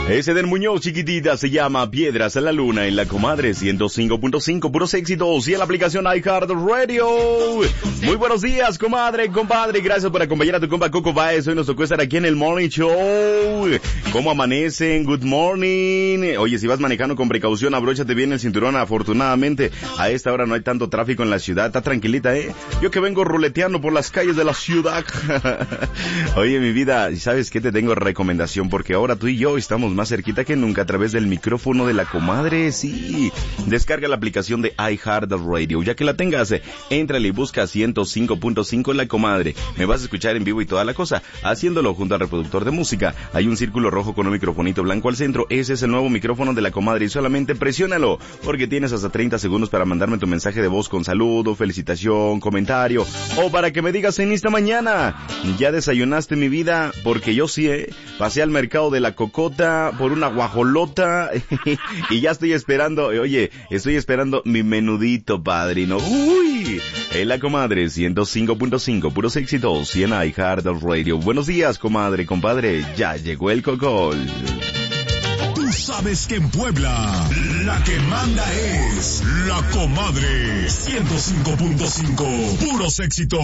Ese del Muñoz, chiquitita, se llama Piedras a la Luna en la Comadre 105.5, puros éxitos, y en la aplicación iHeartRadio. Muy buenos días, comadre, compadre, gracias por acompañar a tu compa Coco Baez. Hoy nos tocó estar aquí en el Morning Show. ¿Cómo amanecen? Good morning. Oye, si vas manejando con precaución, abróchate bien el cinturón. Afortunadamente, a esta hora no hay tanto tráfico en la ciudad, está tranquilita, Yo que vengo ruleteando por las calles de la ciudad. Oye, mi vida, ¿sabes qué? Te tengo recomendación, porque ahora tú y yo estamos más cerquita que nunca a través del micrófono de la comadre. Sí, descarga la aplicación de iHeartRadio. Ya que la tengas, éntrale y busca 105.5 en la comadre. Me vas a escuchar en vivo y toda la cosa, haciéndolo junto al reproductor de música. Hay un círculo rojo con un microfonito blanco al centro. Ese es el nuevo micrófono de la comadre y solamente presiónalo, porque tienes hasta 30 segundos para mandarme tu mensaje de voz con saludo, felicitación, comentario, o para que me digas en esta mañana: ¿ya desayunaste, mi vida? Porque yo sí, pasé al mercado de la Cocota por una guajolota y ya estoy esperando, oye, estoy esperando mi menudito, padrino. Uy, en la comadre 105.5, puros éxitos, y en iHeartRadio. Buenos días, comadre, compadre, ya llegó el cocol. Tú sabes que en Puebla la que manda es la comadre 105.5, puros éxitos.